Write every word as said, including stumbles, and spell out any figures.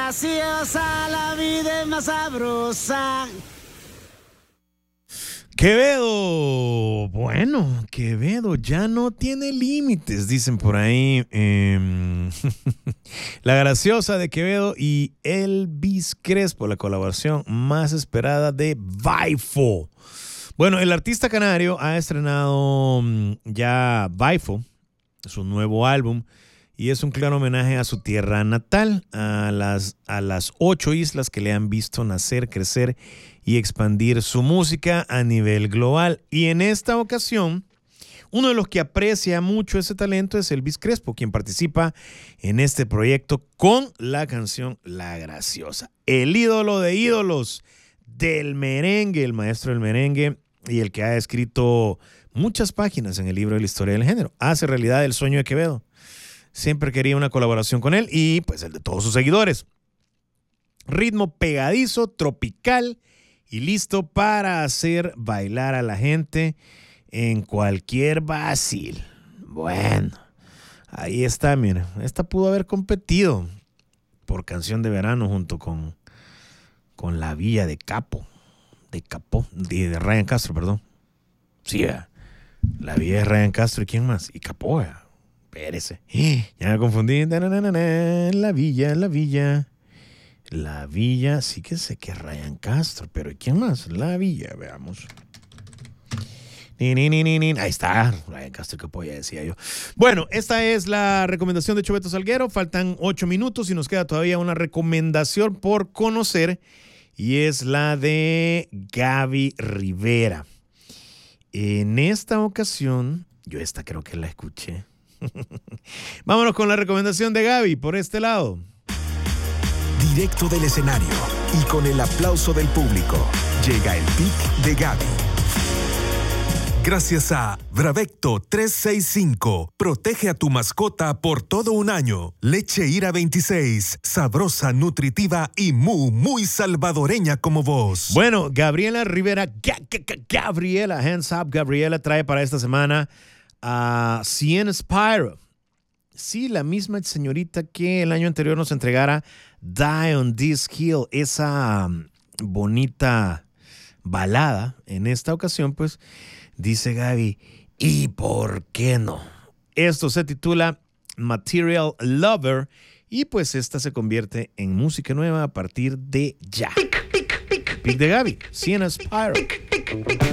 graciosa, la vida es más sabrosa. Quevedo, bueno, Quevedo ya no tiene límites, dicen por ahí. Eh, la graciosa de Quevedo y Elvis Crespo, la colaboración más esperada de Vaifo. Bueno, el artista canario ha estrenado ya Vaifo, su nuevo álbum, y es un claro homenaje a su tierra natal, a las, a las ocho islas que le han visto nacer, crecer y expandir su música a nivel global. Y en esta ocasión, uno de los que aprecia mucho ese talento es Elvis Crespo, quien participa en este proyecto con la canción La Graciosa. El ídolo de ídolos del merengue, el maestro del merengue y el que ha escrito muchas páginas en el libro de la historia del género. Hace realidad el sueño de Quevedo. Siempre quería una colaboración con él y pues el de todos sus seguidores. Ritmo pegadizo, tropical y listo para hacer bailar a la gente en cualquier vacil. Bueno, ahí está, mira. Esta pudo haber competido por canción de verano junto con, con La Villa de Capo. De Capó, de, de Ryan Castro, perdón. Sí, ¿verdad? La Villa de Ryan Castro y quién más. Y Capó, ¿verdad? Espérese. Ya me confundí. La Villa, La Villa. La Villa, sí que sé que es Ryan Castro, pero ¿y quién más? La Villa, veamos. Ni, ni, ni, ni, ni. Ahí está, Ryan Castro, que polla decía yo. Bueno, esta es la recomendación de Choveto Salguero. Faltan ocho minutos y nos queda todavía una recomendación por conocer y es la de Gaby Rivera. En esta ocasión, yo esta creo que la escuché. Vámonos con la recomendación de Gaby por este lado. Directo del escenario y con el aplauso del público, llega el pick de Gaby. Gracias a Bravecto trescientos sesenta y cinco. Protege a tu mascota por todo un año. Leche Ira veintiséis. Sabrosa, nutritiva y muy, muy salvadoreña como vos. Bueno, Gabriela Rivera, Ga- Ga- Gabriela, hands up, Gabriela trae para esta semana a Cien Spyro. Sí, la misma señorita que el año anterior nos entregara Die on This Hill, esa um, bonita balada. En esta ocasión, pues, dice Gaby, ¿y por qué no? Esto se titula Material Lover y pues esta se convierte en música nueva a partir de ya. Pick de Gaby, Cien Spyro.